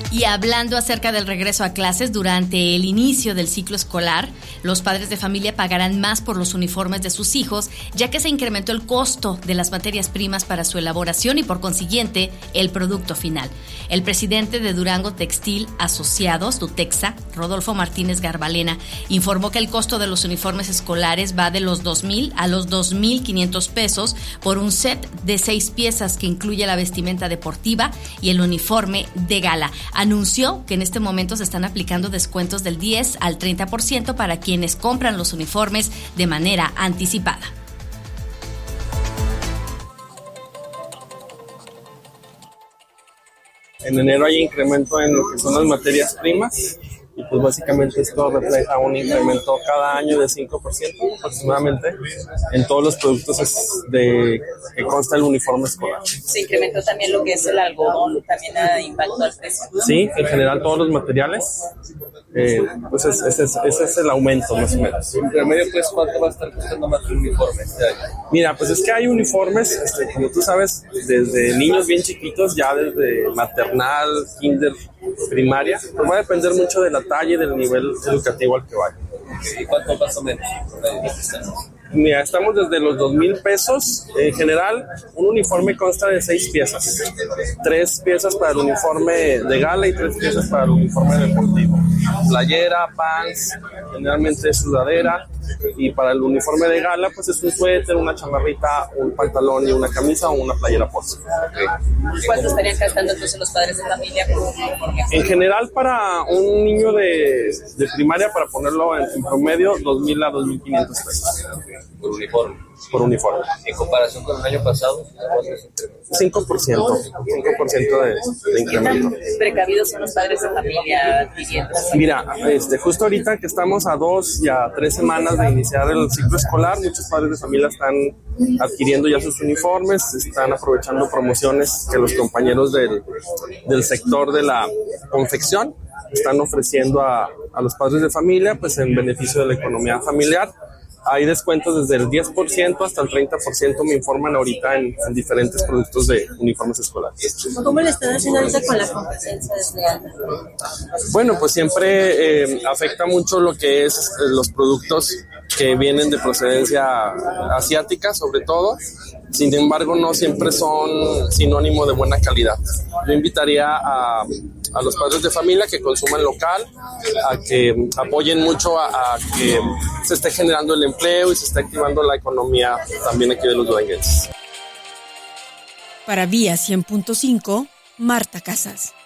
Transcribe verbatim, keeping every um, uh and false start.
Y hablando acerca del regreso a clases, durante el inicio del ciclo escolar, los padres de familia pagarán más por los uniformes de sus hijos, ya que se incrementó el costo de las materias primas para su elaboración y, por consiguiente, el producto final. El presidente de Durango Textil Asociados, Dutexa, Rodolfo Martínez Garbalena, informó que el costo de los uniformes escolares va de los dos mil a los dos mil quinientos pesos por un set de seis piezas que incluye la vestimenta deportiva y el uniforme de gala. Anunció que en este momento se están aplicando descuentos del diez al treinta por ciento para quienes compran los uniformes de manera anticipada. En enero hay incremento en lo que son las materias primas y pues básicamente esto refleja un incremento cada año de cinco por ciento aproximadamente en todos los productos de que consta el uniforme escolar. Se incrementó también lo que es el algodón, también ha impactado al precio. Sí, en general todos los materiales, eh, pues ese es, es, es, es el aumento más o menos. En promedio, pues, ¿cuánto va a estar costando más el uniforme este año? Mira, pues es que hay uniformes, este, como tú sabes, desde niños bien chiquitos, ya desde maternal, kinder, primaria, pues va a depender mucho de la talla y del nivel educativo al que vaya. ¿Y cuánto más o menos? Mira, estamos desde los dos mil pesos. En general, un uniforme consta de seis piezas. Tres piezas para el uniforme de gala y tres piezas para el uniforme deportivo. Playera, pants, generalmente sudadera. Y para el uniforme de gala, pues es un suéter, una chamarrita, un pantalón y una camisa o una playera posa. Okay. ¿Cuánto estarían gastando entonces los padres de familia por un uniforme? En general, para un niño de, de primaria, para ponerlo en, en promedio, dos mil a dos mil quinientos pesos. Por uniforme. Por uniforme. En comparación con el año pasado, cinco por ciento. cinco por ciento de, de incremento. ¿Qué tan precavidos son los padres de familia adquiriendo? Mira, este, justo ahorita que estamos a dos y a tres semanas de iniciar el ciclo escolar, muchos padres de familia están adquiriendo ya sus uniformes, están aprovechando promociones que los compañeros del, del sector de la confección están ofreciendo a, a los padres de familia, pues en beneficio de la economía familiar. Hay descuentos desde el diez por ciento hasta el treinta por ciento, me informan ahorita en, en diferentes productos de uniformes escolares. ¿Cómo le están haciendo ahorita con la competencia desleal? Bueno, pues siempre eh, afecta mucho lo que es eh, los productos que vienen de procedencia asiática, sobre todo. Sin embargo, no siempre son sinónimo de buena calidad. Yo invitaría a, a los padres de familia que consuman local, a que apoyen mucho a, a que se esté generando el empleo y se esté activando la economía también aquí de los duranguenses. Para Vía cien punto cinco, Marta Casas.